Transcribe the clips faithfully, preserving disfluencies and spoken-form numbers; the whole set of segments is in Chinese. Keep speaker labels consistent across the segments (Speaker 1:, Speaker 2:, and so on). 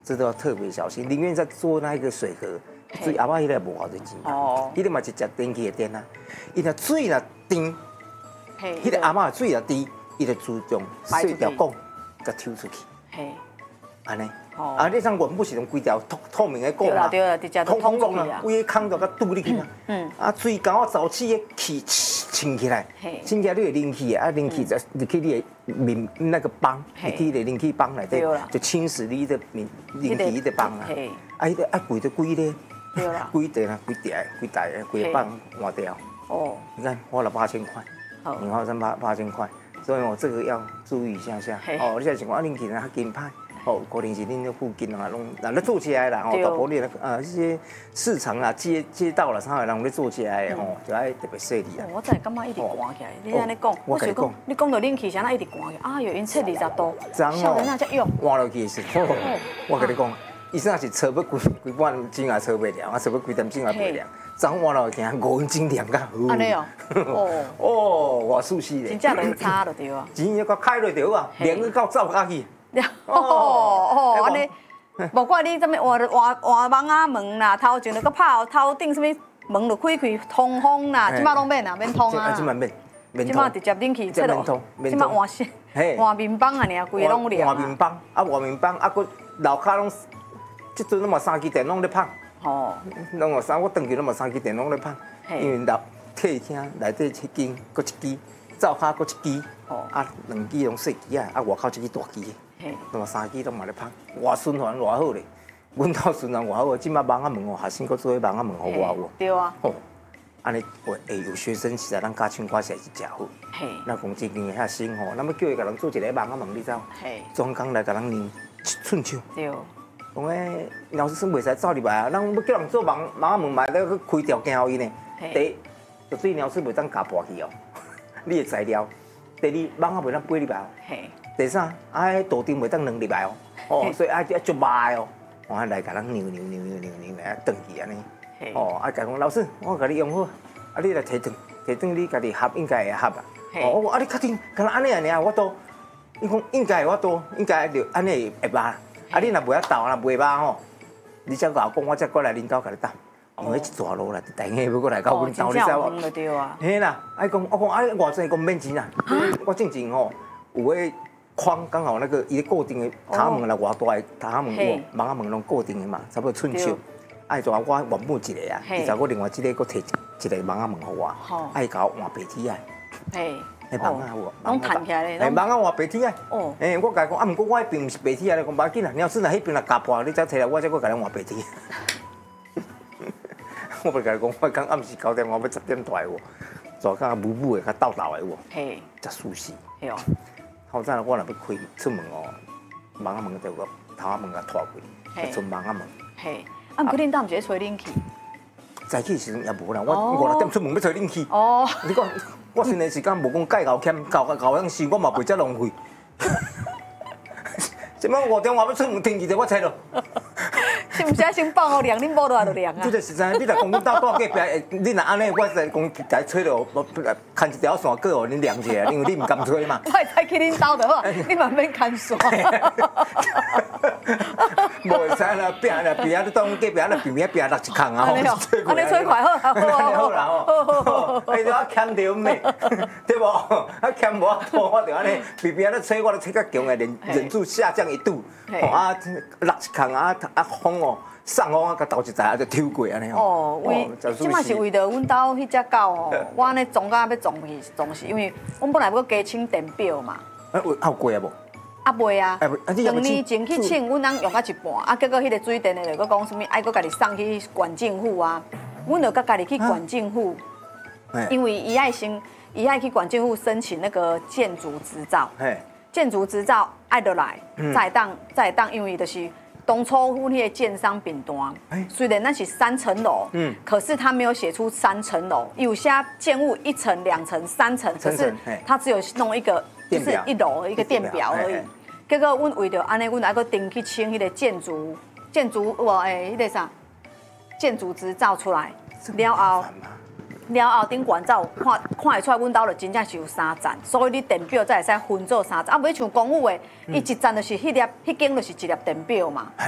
Speaker 1: 这都要特别小心。宁愿在做那个水河，水阿爸迄个无偌多钱哦，迄个嘛是食电器的电啊，伊若水若甜，迄个阿嬷水若甜，伊就自动细条管甲抽出去，嘿，安尼。啊！你像原本是用规条透透明的管啊，通通讲啊，规个空都甲堵入去嘛。嗯。啊，水刚好走起个气清起来，清起来你会冷气啊，冷气就入去你的面那个帮，入去你的冷气帮内底，就侵蚀你的面冷气的帮啊。啊，迄个啊贵得贵咧，对啦，贵地啊，贵地啊，贵大个，贵个帮换掉。哦。你看花了八千块，你花三八八千块，所以我这个要注意一下下。哦，你这情况啊，冷气啊较紧歹。哦，可能是恁那附近啊，拢人咧做起来啦，哦，大埔里呃一些市场啦、街街道啦，啥个人咧做起来的吼，就爱特别细腻啊。
Speaker 2: 我真系感觉一直寒起来，你安尼讲，我想讲，你讲到冷气，啥那一直寒起来，啊哟，因测二十度，少年啊才用，
Speaker 1: 换落去是。我跟你讲，医生也是测要规规半钟也测袂了，啊测要几点钟也袂了，昨换落去五分钟凉甲好。
Speaker 2: 安尼哦。
Speaker 1: 哦。哦，我舒适咧。
Speaker 2: 真正就差就对啊。
Speaker 1: 钱要甲开落着啊，凉到走下去。
Speaker 2: 哦哦，安尼，无怪你怎么换换换网啊门啦，头前就搁拍头顶什么门就开开通风啦，即摆拢免啦，免通啊。
Speaker 1: 即摆免，免
Speaker 2: 即摆直接冷气切落，即摆换线，换面板啊，尔规个拢凉。
Speaker 1: 换面板，啊换面板，啊搁楼骹拢，即阵拢嘛三支电拢咧拍。哦。拢有三，我登去拢嘛三支电拢咧拍，因为楼客厅内底一间，搁一支，灶骹搁一支，哦啊两支拢细支啊，啊外口一支大支。那么三支都嘛咧拍，外循环偌好咧，阮兜循环偌好，即摆网仔门哦，学生搁做迄网仔门互我有。
Speaker 2: 对啊。
Speaker 1: 哦，安尼会会有学生时代，咱家唱歌实在是真好。嘿。咱讲真经遐新吼，咱要叫伊甲人做一个网仔门，你知？嘿。专工来甲人量一寸手。对。讲诶，老师算袂使走入来啊，咱要叫人做网网仔门嘛，得去开条件互伊呢。第一，就对鸟师袂当加破去哦，你的材料。第二，网仔袂当飞入来。嘿。第三，哎，大灯袂当弄入来哦，哦，所以爱要足麻哦，我来甲咱扭扭扭扭扭扭来转去安尼，哦，啊，甲讲老师，我甲你用好，啊，你来提灯，提灯你家己合应该会合啊，哦，我啊，你确定，敢若安尼啊尔，我都，伊讲应该我都应该就安尼会麻，啊，你若袂晓斗，若袂麻吼，你才甲我讲，我才过来恁兜甲你斗，我迄一大路啦，大家要过来到阮兜，你知无？
Speaker 2: 对啊。
Speaker 1: 嘿啦，啊讲，我讲啊，偌济讲免钱啦，我正经吼有诶。框刚好那个伊固定的塔门啦，偌大的塔门有，网仔门拢固定的嘛，差不多寸手。爱做我原本一个啊，伊才我另外一个搁摕一个网仔门互我，爱甲我换白铁啊。嘿，迄网仔有，
Speaker 2: 拢弹起来咧。
Speaker 1: 嘿，网仔换白铁啊。哦。嘿，我甲伊讲啊，毋过我迄边毋是白铁啊，你讲无要紧啦，你要是若迄边若夹破，你再摕来，我再搁甲你换白铁。我袂甲伊讲，我讲暗时九点，我要十点大个，做甲舞舞的，甲斗斗的，嘿，真舒适。嘿哦。好早我若要开出门哦，网仔门就个头仔门甲拖开，就剩网仔门。嘿，
Speaker 2: 啊，毋过恁兜毋是咧吹冷气？
Speaker 1: 早起时阵也无啦，我五六点出门要吹冷气。哦，你讲我训练时间无讲介够欠，够够样时我嘛袂遮浪费。即摆五点我要出门，天气就我吹咯。
Speaker 2: 是毋是先放好凉，恁无落来就凉啊？
Speaker 1: 这个实在，你若讲阮兜住隔壁，你若安尼，我再讲家吹落，牵一条线过互恁凉一下，因为你毋甘吹嘛。
Speaker 2: 我会使去恁兜就好，你嘛免牵线。
Speaker 1: 无会使啦，壁啦壁啊，你当隔壁啦边边壁落一空啊，
Speaker 2: 安尼吹快好，好
Speaker 1: 好啦吼。哎，我欠着咩？对无？啊欠无拖，我就安尼边边咧吹，我咧吹较强的，忍忍住下降一度，啊落一空啊啊风哦。送我甲斗一台，啊，就抽过安尼
Speaker 2: 哦。为即嘛是为着阮兜迄只狗哦，我安尼撞甲要撞去，撞死，因为阮本来要加请电表嘛。
Speaker 1: 啊，有有贵啊无？
Speaker 2: 啊未啊，两年前去请，阮人用到一半，啊，结果迄个水电的就讲什么，爱搁家己送去县政府啊，阮就甲家己去县政府，因为伊爱先，伊爱去县政府申请那个建筑执照，建筑执照爱得来，再当再当，因为就是。当初阮迄个建商订单，虽然那是三层楼，嗯，可是他没有写出三层楼，有些建物一层、两层、三层，可是他只有弄一个就是一楼一个电表而已。结果阮为着安尼，阮还搁订去请迄个建筑建筑哇诶，迄个啥建筑执照出来了后。了后，顶管照看看会出来，阮兜就真正是有三站，所以你电表才会使分做三站。啊，袂像公务的，伊一站就是迄粒，迄间就是一粒电表嘛。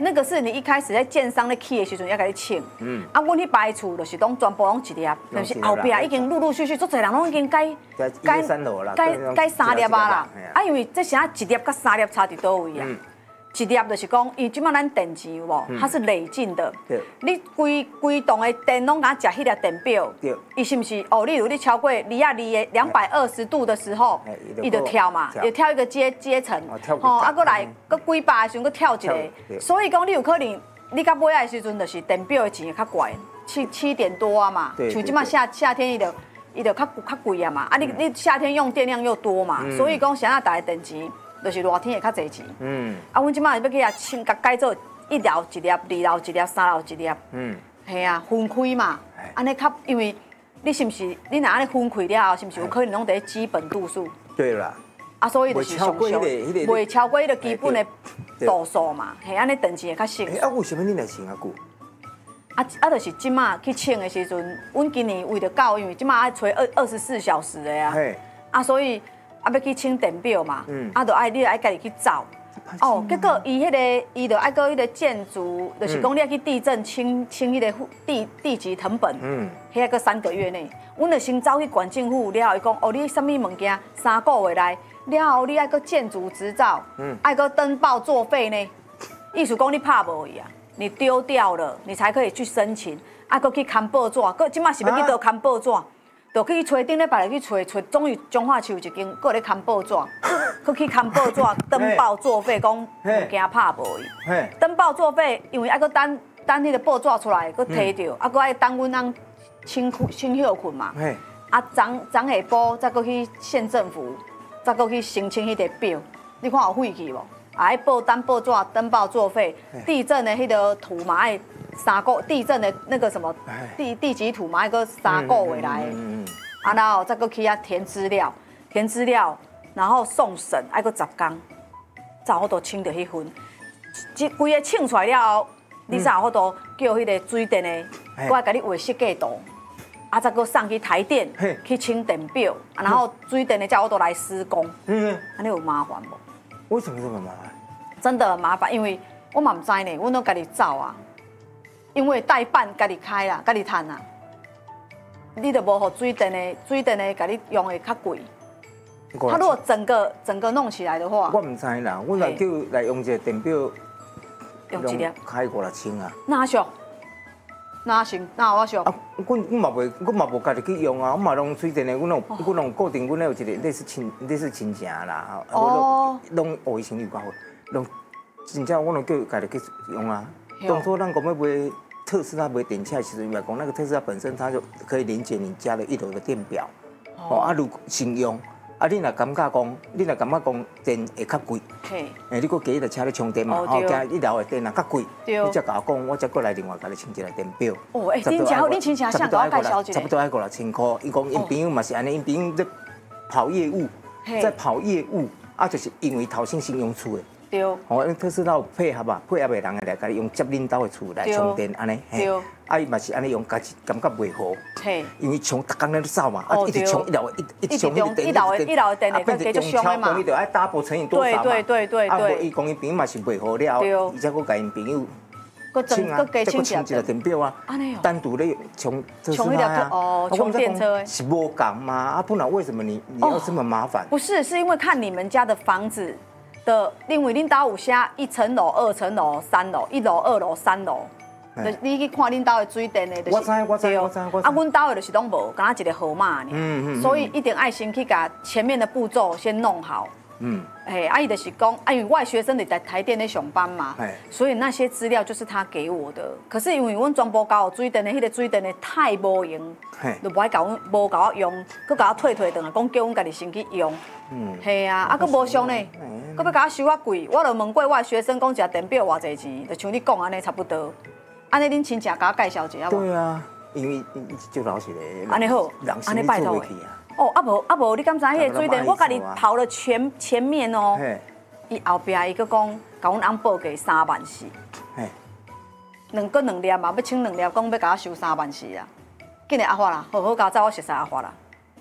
Speaker 2: 那个是你一开始在建商咧起的时阵要甲你请。嗯。啊，阮迄排厝就是拢全部拢一粒，但是后壁已经陆陆续续，足侪人拢已经改
Speaker 1: 改三楼啦，
Speaker 2: 改改三粒啊啦。啊，因为这啥一粒甲三粒差伫倒位啊？一粒就是讲，伊即摆咱电池有无？它是累进的。对。你规规栋的电拢敢食迄粒电表？对。伊是不是？哦，例如你超过二啊二的两百二十度的时候，伊就跳嘛，就跳一个阶阶层。哦，啊，搁来，搁几百的时阵，搁跳一个。所以讲，你有可能，你到尾的时阵，就是电表的钱会较贵，七七点多啊嘛。对。像即摆夏夏天伊就伊就较较贵啊嘛。啊，你你夏天用电量又多嘛，所以讲，现在大的电池。就是热天会较侪钱，嗯，啊，阮即摆要去遐清，甲改做一楼一粒、二楼一粒、三楼一粒，嗯，系啊，分开嘛，安尼较，因为你是毋是你若安尼分开了后，是毋是有可能拢伫基本度数？
Speaker 1: 对啦，
Speaker 2: 啊，所以就是上上，袂超过迄个基本的度数嘛，系安尼电池会较省。
Speaker 1: 啊，为什么你来省啊久？
Speaker 2: 啊啊，就是即摆去请的时阵，阮今年为着到，因为即摆爱吹二二十四小时的啊，啊，所以。啊，要去清电表嘛，嗯、啊，就爱你爱家己去找。哦，结果伊迄个伊就爱个迄个建筑，就是讲你要去地震清清迄个地地级成本，嗯，迄个三个月内，阮就先走去县政府了后，伊讲哦，你什么物件三个月来了后，你爱个建筑执照，嗯，爱个登报作废呢，意思讲你拍无伊啊，你丢掉了，你才可以去申请，啊，个去看报纸，个即摆是要去倒看报纸。就去找顶礼拜来去找找，终于彰化市有一间，搁咧看报纸，搁去看报纸登报作废，讲物件拍无伊。登报作废，因为爱搁等等迄个报纸出来，搁摕着，啊，搁爱等阮人清清休困嘛。啊，昨昨下晡再搁去县政府，再搁去申请迄个表，你看有废去无？啊，爱报登报纸登报作废，地震的迄个图嘛爱。三个地震的那个什么地地级图嘛，一个三个月来，啊，然后再搁去遐填资料，填资料，然后送审，爱搁十天，才有法度清到迄份。即规个清出来了后，你才有法度叫迄个水电的，我来甲你画设计图，啊，再搁送去台电去清电表，然后水电的才有法度来施工。嗯，安尼有麻烦无？
Speaker 1: 为什么这么麻烦？
Speaker 2: 真的很麻烦，因为我嘛唔知呢，我都家己走啊。因为代办家己开啦，家己赚啦，你就无互水电的，水电的家己用的较贵。他如果整个整个弄起来的话，
Speaker 1: 我唔知啦，我来叫来用一个电表，
Speaker 2: 用一粒
Speaker 1: 开五六千啊。
Speaker 2: 哪俗？哪行？哪我俗？啊，
Speaker 1: 我我嘛袂，我嘛无家己去用啊，我嘛用水电的，我拢我拢固定，我有一个类似亲类似亲情啦，哦，拢学生有教，拢真正我拢叫家己去用啊。当初咱讲要买特斯拉买电车的时阵，来讲那个特斯拉本身它就可以连接你家的一楼的电表，哦，啊，如先用，啊，你若感觉讲，你若感觉讲电会较贵，嘿，诶，你搁加一台车咧充电嘛，哦，加一楼的电啊较贵，你才甲我讲，我才过来另外甲你请一台电表。
Speaker 2: 哦，诶，恁家恁亲戚想甲我介绍一下，
Speaker 1: 差不多爱五六千块，伊讲因朋友嘛是安尼，因朋友在跑业务，在跑业务，啊，就是因为头先先用厝的。对，哦，因特斯拉有配合吧，配合的人来甲你用接恁兜的厝来充电，安尼，嘿，啊，伊嘛是安尼用，家己感觉袂好，嘿，因为充逐工咧走嘛，啊，一直充一楼一一直充迄电，
Speaker 2: 一楼的一楼的电，变成用超
Speaker 1: 工，伊就爱 double 乘以多少嘛，对对对对啊，无伊讲伊朋友嘛是袂好了，而且佫甲因朋友，
Speaker 2: 佫整佫加
Speaker 1: 请一个电表啊，单独咧充特斯拉啊，
Speaker 2: 哦，充电车
Speaker 1: 是无共嘛，啊，不然为什么你你要这么麻烦？
Speaker 2: 不是，是因为看你们家的房子。的，因为恁家有写一层楼、二层楼、三楼，一楼、二楼、三楼，就你去看恁家的水电的，就是
Speaker 1: 我知我知我知我知。
Speaker 2: 啊，阮家的就是拢无，敢若一个号码呢。嗯嗯。所以一定爱先去把前面的步骤先弄好。嗯。哎，阿姨就是讲，啊，因为外学生得在台电咧上班嘛，所以那些资料就是他给我的。可是因为阮全部交水电的，迄个水电的太无用，就无爱甲阮无甲我用，佮甲我退退转来，讲叫阮家己先去用。嗯。系啊，啊，佮无上呢。佮要甲我收我贵，我就问过我学生讲一电表偌济钱，就像你讲安尼差不多。安尼恁亲戚甲我介绍一下无？
Speaker 1: 对啊，因为就老实咧。
Speaker 2: 安尼好，安尼拜托的。哦，啊无啊无，你敢知迄个水电？我家己跑了全前面哦。伊后壁伊佮讲，甲阮翁报价三万四。嘿。两个两粒嘛，要请两粒，讲要甲我收三万四啊。紧来阿发啦，好好甲走，我熟悉阿发啦。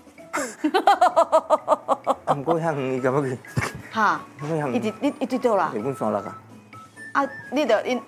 Speaker 1: 啊，毋过遐远伊敢要去？
Speaker 2: 哈，一直你一直倒啦。
Speaker 1: 日本山落啊。
Speaker 2: 啊，你着因